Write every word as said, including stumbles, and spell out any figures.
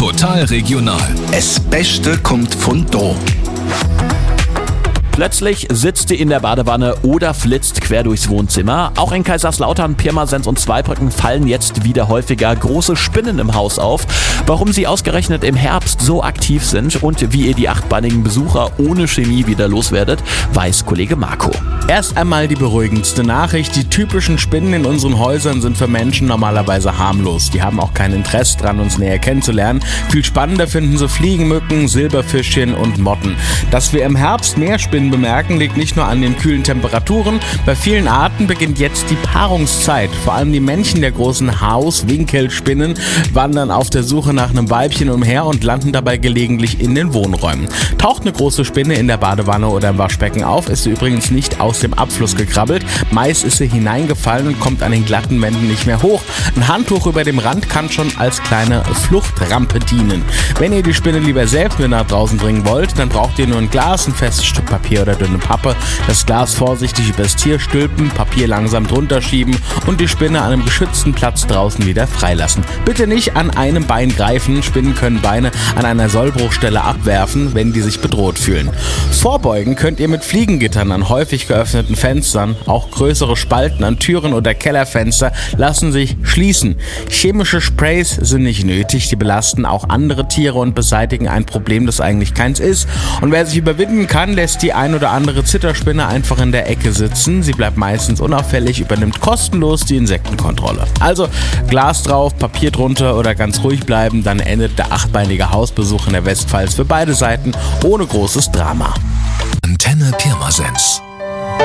Total regional. Es Beste kommt von do. Plötzlich sitzt sie in der Badewanne oder flitzt quer durchs Wohnzimmer. Auch in Kaiserslautern, Pirmasens und Zweibrücken fallen jetzt wieder häufiger große Spinnen im Haus auf. Warum sie ausgerechnet im Herbst so aktiv sind und wie ihr die achtbeinigen Besucher ohne Chemie wieder loswerdet, weiß Kollege Marco. Erst einmal die beruhigendste Nachricht. Die typischen Spinnen in unseren Häusern sind für Menschen normalerweise harmlos. Die haben auch kein Interesse dran, uns näher kennenzulernen. Viel spannender finden sie Fliegenmücken, Silberfischchen und Motten. Dass wir im Herbst mehr Spinnen bemerken, liegt nicht nur an den kühlen Temperaturen. Bei vielen Arten beginnt jetzt die Paarungszeit. Vor allem die Männchen der großen Haus-Winkelspinnen wandern auf der Suche nach einem Weibchen umher und landen dabei gelegentlich in den Wohnräumen. Taucht eine große Spinne in der Badewanne oder im Waschbecken auf, ist sie übrigens nicht aus dem Abfluss gekrabbelt. Meist ist sie hineingefallen und kommt an den glatten Wänden nicht mehr hoch. Ein Handtuch über dem Rand kann schon als kleine Fluchtrampe dienen. Wenn ihr die Spinne lieber selbst mit nach draußen bringen wollt, dann braucht ihr nur ein Glas, ein festes Stück Papier oder dünne Pappe, das Glas vorsichtig übers Tier stülpen, Papier langsam drunter schieben und die Spinne an einem geschützten Platz draußen wieder freilassen. Bitte nicht an einem Bein greifen, Spinnen können Beine an einer Sollbruchstelle abwerfen, wenn die sich bedroht fühlen. Vorbeugen könnt ihr mit Fliegengittern an häufig geöffneten Fenstern, auch größere Spalten an Türen oder Kellerfenster lassen sich schließen. Chemische Sprays sind nicht nötig, die belasten auch andere Tiere und beseitigen ein Problem, das eigentlich keins ist. Und wer sich überwinden kann, lässt die ein oder andere Zitterspinne einfach in der Ecke sitzen. Sie bleibt meistens unauffällig, übernimmt kostenlos die Insektenkontrolle. Also Glas drauf, Papier drunter oder ganz ruhig bleiben, dann endet der achtbeinige Hausbesuch in der Westpfalz für beide Seiten ohne großes Drama. Antenne Pirmasens.